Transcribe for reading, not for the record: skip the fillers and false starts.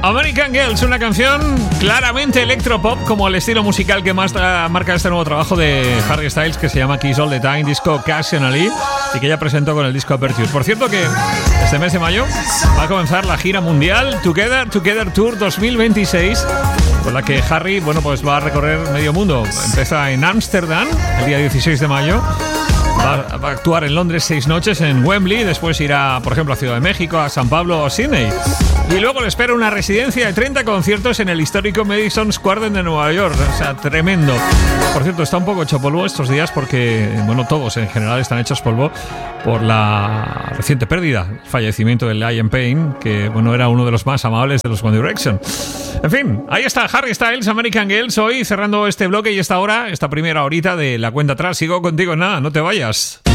American Girls, una canción claramente electropop, como el estilo musical que más marca este nuevo trabajo de Harry Styles, que se llama Kiss All the Time, disco Occasionally, y que ya presentó con el disco Aperture. Por cierto que este mes de mayo va a comenzar la gira mundial Together Tour 2026, con la que Harry, pues va a recorrer medio mundo. Empieza en Ámsterdam el día 16 de mayo. Va a actuar en Londres 6 noches, en Wembley, después irá, por ejemplo, a Ciudad de México, a San Pablo o Sydney. Y luego le espera una residencia de 30 conciertos en el histórico Madison Square Garden de Nueva York. O sea, tremendo. Por cierto, está un poco hecho polvo estos días porque, todos en general están hechos polvo por la reciente pérdida, el fallecimiento de Liam Payne, que, era uno de los más amables de los One Direction. En fin, ahí está Harry Styles, American Girls, hoy cerrando este bloque y esta primera horita de la cuenta atrás. Sigo contigo en nada, no te vayas.